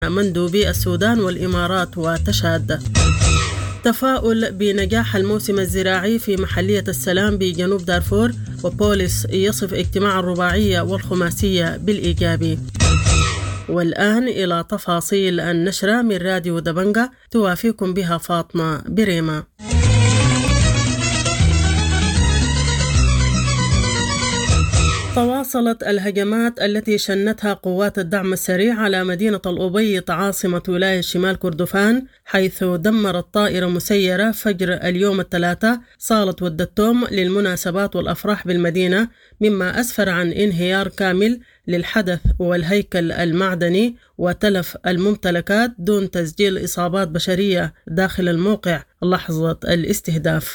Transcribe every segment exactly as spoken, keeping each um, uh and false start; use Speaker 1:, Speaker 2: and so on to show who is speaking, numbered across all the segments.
Speaker 1: مندوبي السودان والإمارات وتشاد. تفاؤل بنجاح الموسم الزراعي في محلية السلام بجنوب دارفور، وبوليس يصف اجتماع الرباعية والخماسية بالإيجابي. والآن إلى تفاصيل النشرة من راديو دبنجة توافيكم بها فاطمة بريمة. تواصلت الهجمات التي شنتها قوات الدعم السريع على مدينة الأبيض عاصمة ولاية شمال كردفان، حيث دمرت طائرة مسيرة فجر اليوم الثلاثاء صالة ودتوم للمناسبات والأفراح بالمدينة، مما أسفر عن انهيار كامل للحدث والهيكل المعدني وتلف الممتلكات دون تسجيل إصابات بشرية داخل الموقع لحظة الاستهداف.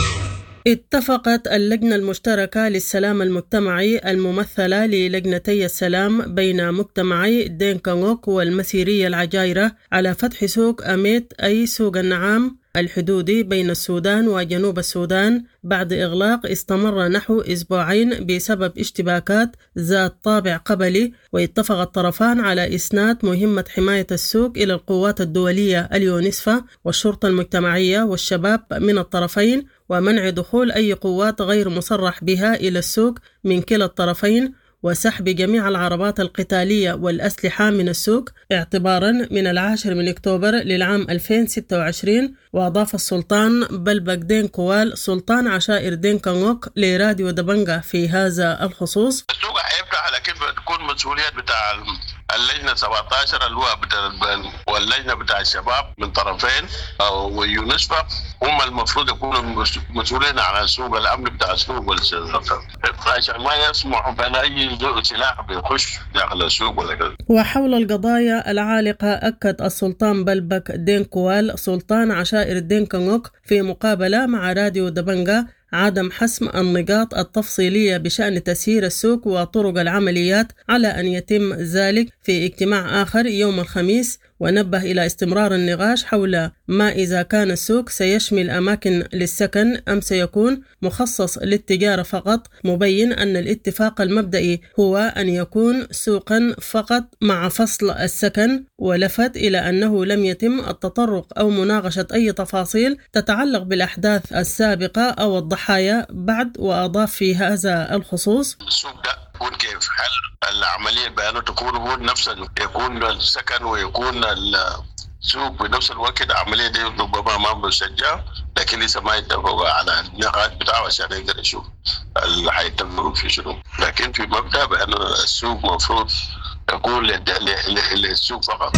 Speaker 1: اتفقت اللجنة المشتركة للسلام المجتمعي الممثلة للجنتي السلام بين مجتمعي دينكانوك والمسيرية العجايرة على فتح سوق أميت أي سوق النعام الحدودي بين السودان وجنوب السودان بعد إغلاق استمر نحو أسبوعين بسبب اشتباكات ذات طابع قبلي. واتفق الطرفان على إسناد مهمة حماية السوق إلى القوات الدولية اليونسفا والشرطة المجتمعية والشباب من الطرفين، ومنع دخول أي قوات غير مصرح بها إلى السوق من كلا الطرفين، وسحب جميع العربات القتالية والأسلحة من السوق اعتبارا من العاشر من أكتوبر للعام ألفين وستة وعشرين. وأضاف السلطان بلبك دين كوال سلطان عشائر دين كانوك لراديو دبنجة في هذا الخصوص:
Speaker 2: السوق هيفتح، لكن تكون مسؤوليات بتاع اللجنة سبعة عشر اللواء بتاع واللجنة بتاع الشباب من طرفين ويونسفا، هم المفروض يكونوا مسؤولين عن السوق، الأمن بتاع السوق والسلطة، عشان ما يسمحوا بأن أي سلاح بيخش داخل السوق ولا كذا.
Speaker 1: وحول القضايا العالقة أكد السلطان بلبك دين كوال سلطان عشائر دين كانوك في مقابلة مع راديو دبنجة عدم حسم النقاط التفصيلية بشأن تسيير السوق وطرق العمليات على أن يتم ذلك في اجتماع آخر يوم الخميس، ونبه إلى استمرار النقاش حول ما إذا كان السوق سيشمل أماكن للسكن أم سيكون مخصص للتجارة فقط، مبين أن الاتفاق المبدئي هو أن يكون سوقا فقط مع فصل السكن، ولفت إلى أنه لم يتم التطرق أو مناقشة أي تفاصيل تتعلق بالأحداث السابقة أو الضحايا بعد. وأضاف في هذا الخصوص:
Speaker 2: السوق ده يكون كيف هل العملية بأنه تكون هو نفسه يكون السكن ويكون السوق بنفس الوقت، العملية دي ربما ما مسجلة، لكن لسه ما يتفقوا على النقاط بتاعه عشان يقدر يشوف اللي هيتفقوا في شنو. لكن في مبدأ بأن السوق مفروض يكون للسوق فقط.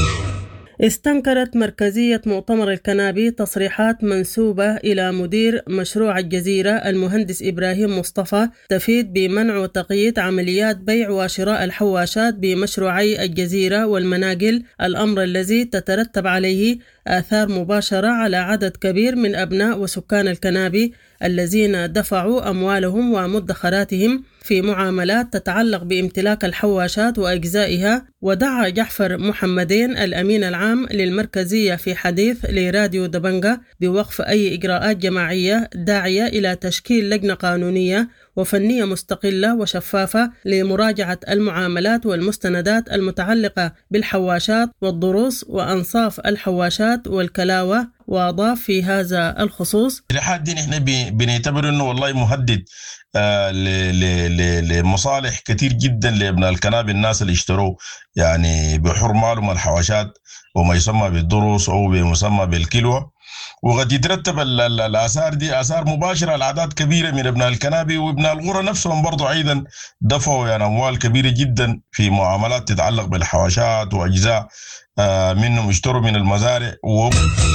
Speaker 1: استنكرت مركزية مؤتمر الكنابي تصريحات منسوبة إلى مدير مشروع الجزيرة المهندس إبراهيم مصطفى تفيد بمنع وتقييد عمليات بيع وشراء الحواشات بمشروعي الجزيرة والمناقل، الأمر الذي تترتب عليه آثار مباشرة على عدد كبير من أبناء وسكان الكنابي الذين دفعوا أموالهم ومدخراتهم في معاملات تتعلق بامتلاك الحواشات وأجزائها. ودعا جعفر محمدين الأمين العام للمركزية في حديث لراديو دبنجة بوقف أي إجراءات جماعية، داعية إلى تشكيل لجنة قانونية وفنية مستقلة وشفافة لمراجعة المعاملات والمستندات المتعلقة بالحواشات والضروس وأنصاف الحواشات والكلاوة. وأضاف في هذا الخصوص:
Speaker 3: لحد دي نحن بنعتبر أنه والله مهدد آه لمصالح كتير جدا لابناء الكنابي، الناس اللي اشتروا يعني بحرمالهم الحواشات وما يسمى بالضروس أو بمسمى بالكلوة، وقد يترتب الآثار دي آثار مباشرة على أعداد كبيرة من ابناء الكنابي وابناء القرى نفسهم برضو أيضا دفعوا يعني أموال كبيرة جدا في معاملات تتعلق بالحواشات وأجزاء آه منهم اشتروا من المزارع. و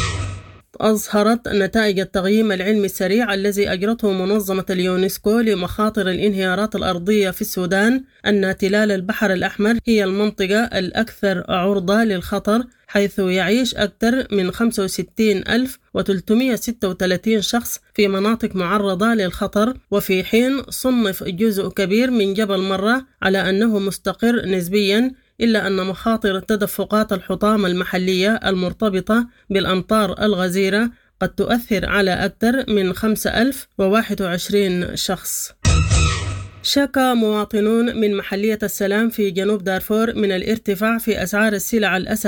Speaker 1: أظهرت نتائج التقييم العلمي السريع الذي أجرته منظمة اليونسكو لمخاطر الانهيارات الأرضية في السودان أن تلال البحر الأحمر هي المنطقة الأكثر عرضة للخطر، حيث يعيش أكثر من خمسة وستين ألف وثلاثمئة وستة وثلاثين شخص في مناطق معرضة للخطر، وفي حين صنف جزء كبير من جبل مرة على أنه مستقر نسبياً، إلا أن مخاطر تدفقات الحطام المحلية المرتبطة بالأمطار الغزيرة قد تؤثر على أكثر من خمسة آلاف وواحد وعشرين شخص. شكى مواطنون من محلية السلام في جنوب دارفور من الارتفاع في أسعار السلع الأساسية